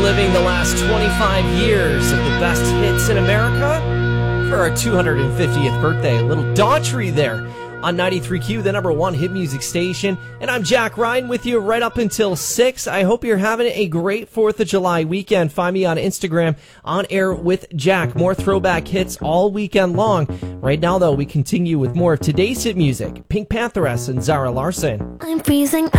reliving the last 25 years of the best hits in America for our 250th birthday. A little Daughtry there on 93Q, the number one hit music station. And I'm Jack Ryan with you right up until 6. I hope you're having a great 4th of July weekend. Find me on Instagram, On Air with Jack. More throwback hits all weekend long. Right now, though, we continue with more of today's hit music. Pink Pantheress and Zara Larsson. I'm freezing